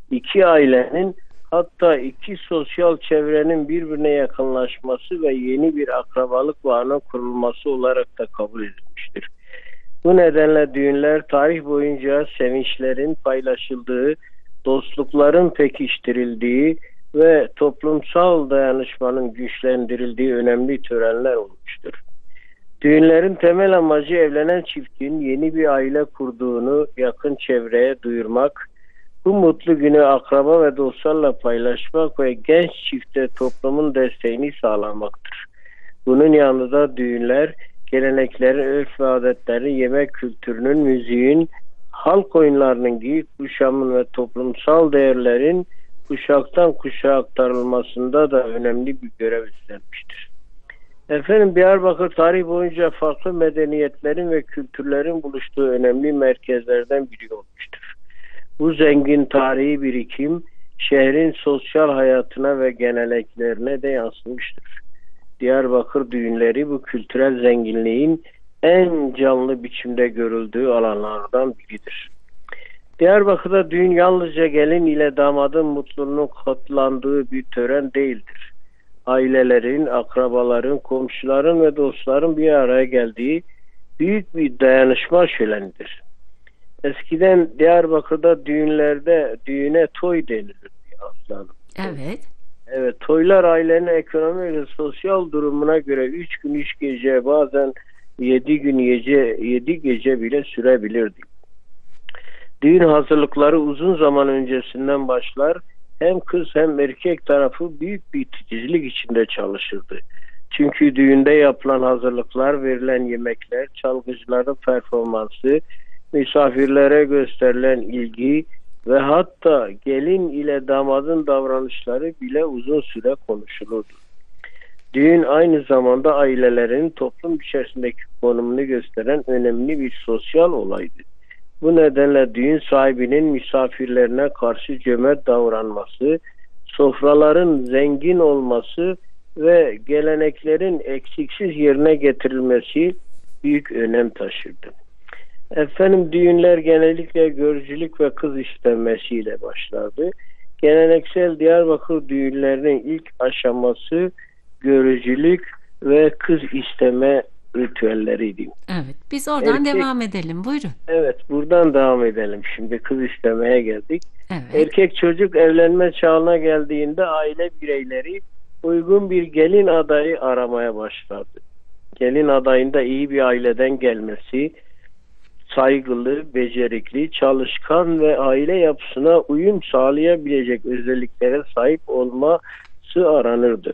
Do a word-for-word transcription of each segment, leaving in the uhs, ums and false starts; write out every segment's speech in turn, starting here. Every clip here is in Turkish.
iki ailenin, hatta iki sosyal çevrenin birbirine yakınlaşması ve yeni bir akrabalık bağının kurulması olarak da kabul edilmiştir. Bu nedenle düğünler tarih boyunca sevinçlerin paylaşıldığı, dostlukların pekiştirildiği ve toplumsal dayanışmanın güçlendirildiği önemli törenler olmuştur. Düğünlerin temel amacı evlenen çiftin yeni bir aile kurduğunu yakın çevreye duyurmak, bu mutlu günü akraba ve dostlarla paylaşmak ve genç çifte toplumun desteğini sağlamaktır. Bunun yanında düğünler, geleneklerin, örf ve adetlerin, yemek kültürünün, müziğin, halk oyunlarının, giyik kuşamın ve toplumsal değerlerin kuşaktan kuşağa aktarılmasında da önemli bir görev üstlenmiştir. Efendim, Diyarbakır tarih boyunca farklı medeniyetlerin ve kültürlerin buluştuğu önemli merkezlerden biri olmuştur. Bu zengin tarihi birikim şehrin sosyal hayatına ve geleneklerine de yansımıştır. Diyarbakır düğünleri bu kültürel zenginliğin en canlı biçimde görüldüğü alanlardan biridir. Diyarbakır'da düğün yalnızca gelin ile damadın mutluluğunun kutlandığı bir tören değildir. Ailelerin, akrabaların, komşuların ve dostların bir araya geldiği büyük bir dayanışma şölenidir. Eskiden Diyarbakır'da düğünlerde düğüne toy denilirdi aslanım. Evet. Evet, toylar ailenin ekonomik ve sosyal durumuna göre üç gün üç gece, bazen yedi gün gece yedi gece bile sürebilirdi. Düğün hazırlıkları uzun zaman öncesinden başlar. Hem kız hem erkek tarafı büyük bir titizlik içinde çalışırdı. Çünkü düğünde yapılan hazırlıklar, verilen yemekler, çalgıcıların performansı, misafirlere gösterilen ilgi ve hatta gelin ile damadın davranışları bile uzun süre konuşulurdu. Düğün aynı zamanda ailelerin toplum içerisindeki konumunu gösteren önemli bir sosyal olaydı. Bu nedenle düğün sahibinin misafirlerine karşı cömert davranması, sofraların zengin olması ve geleneklerin eksiksiz yerine getirilmesi büyük önem taşırdı. Efendim, düğünler genellikle görücülük ve kız istenmesiyle başlardı. Geleneksel Diyarbakır düğünlerinin ilk aşaması görücülük ve kız isteme ritüelleriydi. Evet, biz oradan Erkek, devam edelim. Buyurun. Evet, buradan devam edelim. Şimdi kız istemeye geldik. Evet. Erkek çocuk evlenme çağına geldiğinde aile bireyleri uygun bir gelin adayı aramaya başlardı. Gelin adayında iyi bir aileden gelmesi, saygılı, becerikli, çalışkan ve aile yapısına uyum sağlayabilecek özelliklere sahip olması aranırdı.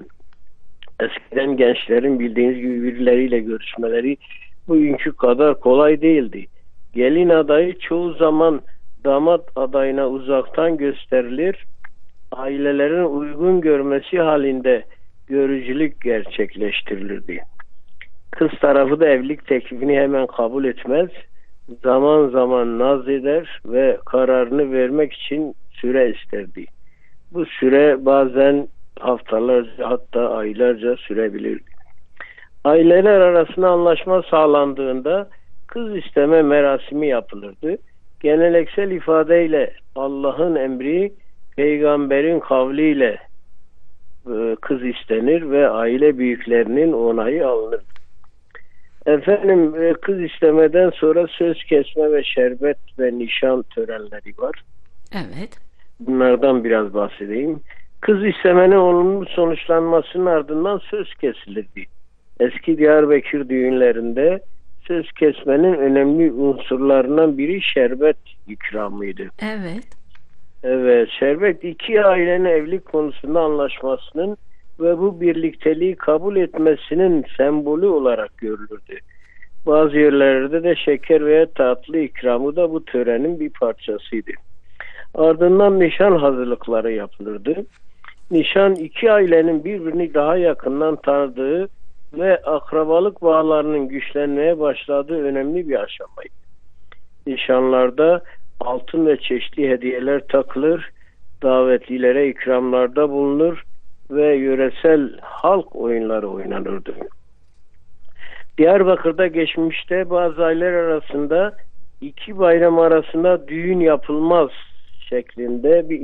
Eskiden gençlerin bildiğiniz gibi birileriyle görüşmeleri bugünkü kadar kolay değildi. Gelin adayı çoğu zaman damat adayına uzaktan gösterilir, ailelerin uygun görmesi halinde görücülük gerçekleştirilirdi. Kız tarafı da evlilik teklifini hemen kabul etmez, zaman zaman naz eder ve kararını vermek için süre isterdi. Bu süre bazen haftalarca, hatta aylarca sürebilirdi. Aileler arasında anlaşma sağlandığında kız isteme merasimi yapılırdı. Geleneksel ifadeyle Allah'ın emri, peygamberin kavliyle kız istenir ve aile büyüklerinin onayı alınır. Efendim, kız istemeden sonra söz kesme ve şerbet ve nişan törenleri var. Evet. Bunlardan biraz bahsedeyim. Kız istemenin olumlu sonuçlanmasının ardından söz kesilirdi. Eski Diyarbakır düğünlerinde söz kesmenin önemli unsurlarından biri şerbet ikramıydı. Evet. Evet, şerbet iki ailenin evlilik konusunda anlaşmasının ve bu birlikteliği kabul etmesinin sembolü olarak görülürdü. Bazı yerlerde de şeker veya tatlı ikramı da bu törenin bir parçasıydı. Ardından nişan hazırlıkları yapılırdı. Nişan iki ailenin birbirini daha yakından tanıdığı ve akrabalık bağlarının güçlenmeye başladığı önemli bir aşamaydı. Nişanlarda altın ve çeşitli hediyeler takılır, davetlilere ikramlarda bulunur ve yöresel halk oyunları oynanırdı. Diyarbakır'da geçmişte bazı aileler arasında iki bayram arasında düğün yapılmaz şeklinde bir